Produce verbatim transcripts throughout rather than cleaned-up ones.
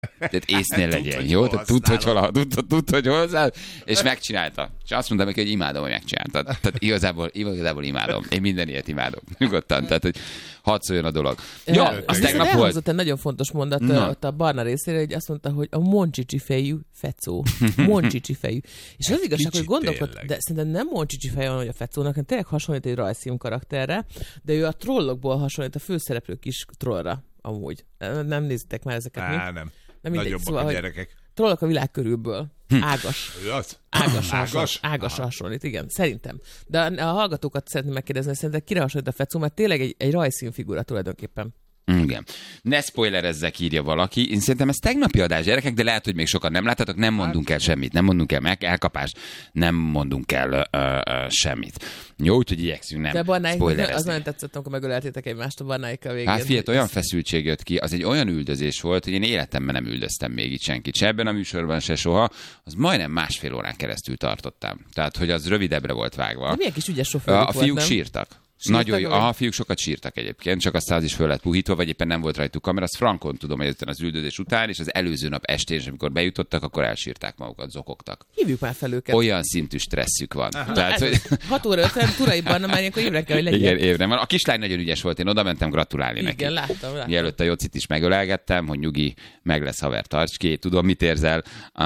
Tehát észnél legyen, jó? Tehát tud, hogy hol, tud, tud, hogy hol, és megcsinálta. És azt mondtam neki, hogy imádom, hogy megcsináltad. Tehát igazából, igazából imádom. Én minden ilyet imádom. Nyugodtan. Tehát, hogy hadd szóljon a dolog. Ja, az tegnap volt. Egy nagyon fontos mondat no. ott a Barna részére, hogy azt mondta, hogy a Moncsicsi fejű fecó. Moncsicsi fejű. És az igazság, hogy gondolkodtam, de szerintem nem Moncsicsi fejű van, hogy a fecónak, hanem tényleg hasonlít egy rajzfilm karakterre, de ő a trollokból hasonlít a főszereplő kis trollra. Amúgy. Nem néztek már ezeket. Á, mi? nem. Nem nagyobbak szóval, a gyerekek. Trollok a világ körülből. Ágas. Ő az? Ágas, ágas, ágas hasonlít, igen, szerintem. De a, a hallgatókat szeretném megkérdezni, szerintem kire hasonlít a fecó, mert tényleg egy, egy rajzszínfigura tulajdonképpen. Igen. Ne spoilerezzek, írja valaki. Én szerintem ez tegnapi adás, gyerekek, de lehet, hogy még sokan nem láttatok, nem mondunk el semmit, nem mondunk el meg elkapást, nem mondunk el uh, uh, semmit. Jó, úgyhogy igyekszünk nem spoilerezni. De Barnáik, az nagyon tetszett, amikor megöleltétek egymást a Barnáikkal végén. Hát figyelj, olyan feszültség jött ki, az egy olyan üldözés volt, hogy én életemben nem üldöztem még itt senkit. Se ebben a műsorban, se soha. Az majdnem másfél órán keresztül tartottam. Tehát, hogy az rövidebbre volt vágva. De milyen kis ügyes sofőrük A fiúk volt, sírtak. Sírtak nagyon jó. A fiúk sokat sírtak egyébként, csak aztán az is föl lett puhítva, vagy éppen nem volt rajtuk kamera. Azt frankon tudom, hogy az üldözés után, és az előző nap estén, amikor bejutottak, akkor elsírták magukat, zokogtak. Hívjuk már fel őket. Olyan szintű stresszük van. Tehát, hogy... hat óra ötven, Turaiban, már ilyenkor évre kell, hogy legyen. Igen, évre van. A kislány nagyon ügyes volt, én oda mentem gratulálni igen, neki. Igen, láttam, láttam. Mielőtt a Jocit is megölelgettem, hogy nyugi, meg lesz haver, tarts ki, tudom, mit érzel,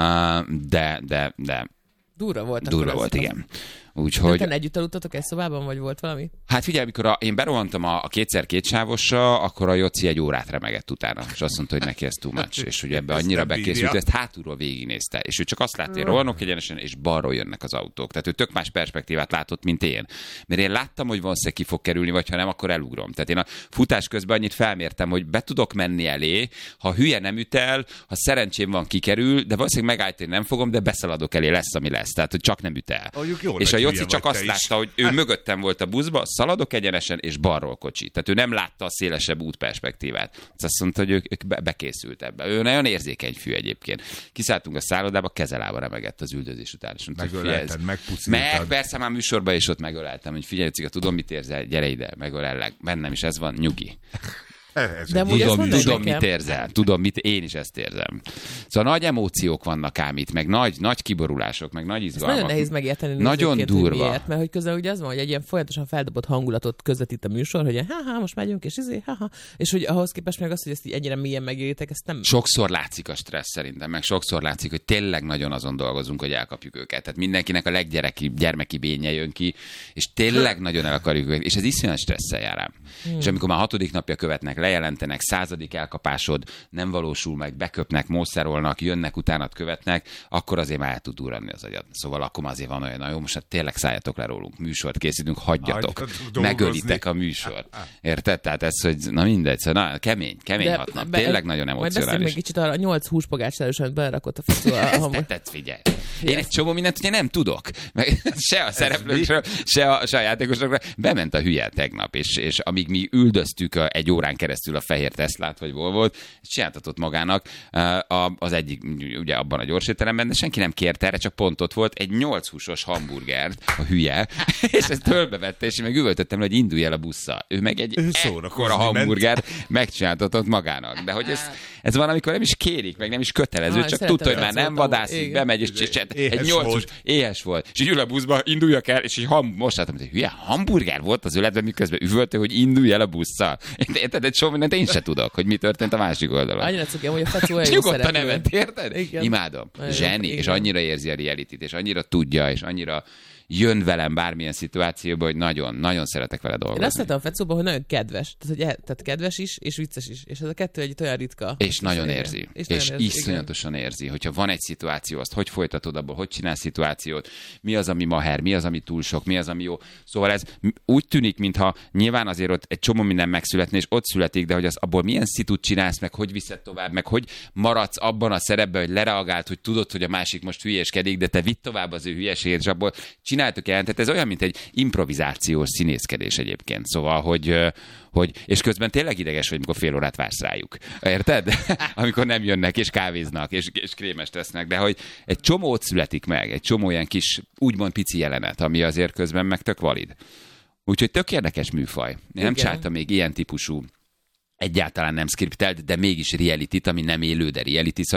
de, de, de... Durva volt. Durva volt, az igen. Úgyhogy... De együtt aludtatok egy szobában, vagy volt valami? Hát figyelj, amikor a, én berohantam a, a kétszer kétsávosra, akkor a Joci egy órát remegett utána, és azt mondta, hogy neki ez too much, és hogy ebbe annyira bekészült, ezt hátulról végignézte, és ő csak azt látta, hogy rohanok egyenesen, és balról jönnek az autók. Tehát ő tök más perspektívát látott, mint én. Mert én láttam, hogy valószínűleg ki fog kerülni, vagy ha nem, akkor elugrom. Tehát én a futás közben annyit felmértem, hogy be tudok menni elé, ha hülye nem üt el, ha szerencsém van, kikerül, de valószínűleg megállítani nem fogom, de beszaladok elé, lesz, ami lesz. Tehát, hogy csak nem üt el. És a Joci csak azt látta, hogy ő mögöttem volt a buszba, szaladok egyenesen, és balról kocsi. Tehát ő nem látta a szélesebb útperspektívát. Azt mondta, hogy ők, ők bekészült ebbe. Ő nagyon érzékeny fű egyébként. Kiszálltunk a szállodába, kezelába remegett az üldözés után. És mondta, megölelted, megpuszítottad. Meg, persze már műsorban is ott megöleltem, hogy figyelj, Ciga, tudom, mit érzel, gyere ide, megölellek. Bennem is ez van, nyugi. De tudom, tudom mit érzel. Tudom, mit, én is ezt érzem. Szóval nagy emóciók vannak ám itt, meg nagy, nagy kiborulások, meg nagy izgalmak. Ez nagyon nehéz megérteni. Nagyon durva. Hogy miért, mert hogy közben ugye az van, hogy egy ilyen folyamatosan feldobott hangulatot közvetít a műsor, hogy ha-ha, most megyünk, és izé, ha-ha. És hogy ahhoz képest meg az, hogy ezt így ennyire mélyen megéritek, ezt nem... Sokszor látszik a stressz szerintem, meg sokszor látszik, hogy tényleg nagyon azon dolgozunk, hogy elkapjuk őket. Tehát mindenkinek a leggyereki, gyermeki bénye jön ki, és tényleg nagyon el akarjuk őket, és ez iszonyat stresszel jár rám. Hmm. És amikor már hatodik napja követnek, lejelentenek, századik elkapásod, nem valósul meg, beköpnek, mószerolnak, jönnek, utánat követnek, akkor azért már el tud durranni az agyad. Szóval akkor azért van olyan, na jó, most hát tényleg szálljatok le rólunk, műsort készítünk, hagyjatok, Hagyjad megölitek a műsort. Érted? Tehát ez, hogy na mindegy, szóval na, kemény, kemény hat nap, tényleg nagyon emocionális. Majd beszélj még kicsit arra a nyolc húspogács elősen belerakott a feszül. Ezt tetsz, figyelj. Én egy csomó mindent ugye nem tudok. Meg se a szereplőkről, se a, se a játékosokról. Bement a hülye tegnap, és, és amíg mi üldöztük a, egy órán keresztül a fehér Teslát, vagy Volvót, és csináltatott magának az egyik, ugye abban a gyorsétteremben, de senki nem kérte erre, csak pont ott volt egy nyolc húsos hamburgert, a hülye, és ezt fölbevette, és én meg üvöltöttem, hogy indulj el a busszal. Ő meg egy ekkora hamburgert megcsináltatott magának. De hogy ez, ez van, amikor nem is kérik, meg nem is kötelező, ah, csak tudta, hogy már nem vadászik, bemegy, és egy nyolc hús, éhes volt. És így ül a buszba, induljak el, és így ham, most láttam, hogy hülye hamburger volt az öletben, miközben üvölte, hogy indulj el a busszal. Érted, egy sok mindent én se tudok, hogy mi történt a másik oldalon. Annyira cuki, hogy a Fecó olyan jó nyugodtan nevet, érted? Igen. Imádom. Igen. Zseni, Igen. És annyira érzi a realityt, és annyira tudja, és annyira jön velem bármilyen szituációba, hogy nagyon, nagyon szeretek vele dolgozni. Én azt láttam a Fecóban, hogy nagyon kedves. Tehát, hogy e, tehát kedves is, és vicces is. És ez a kettő egy olyan ritka. És nagyon érzi. És, és érzi, iszonyatosan igen. érzi, hogyha van egy szituáció, azt hogy folytatod abból, hogy csinálsz szituációt, mi az, ami maher, mi az, ami túl sok, mi az, ami jó. Szóval ez úgy tűnik, mintha nyilván azért ott egy csomó minden megszületne, és ott születik, de hogy az abból milyen szitut csinálsz, meg hogy viszed tovább, meg hogy maradsz abban a szerepben, hogy lereagált, hogy tudod, hogy a másik most hülyéskedik, de te vidd tovább az ő hülyeségét, és abból csináltok el. Tehát ez olyan, mint egy improvizációs színészkedés egyébként. Szóval, hogy, hogy és közben tényleg ideges vagy, amikor fél órát vársz rájuk. Érted? Amikor nem jönnek, és kávéznak, és, és krémest tesznek, de hogy egy csomót születik meg, egy csomó ilyen kis, úgymond pici jelenet, ami azért közben meg tök valid. Úgyhogy tök érdekes műfaj. Én nem csináltam még ilyen típusú egyáltalán nem skriptelt, de mégis reality, ami nem élő, de reality,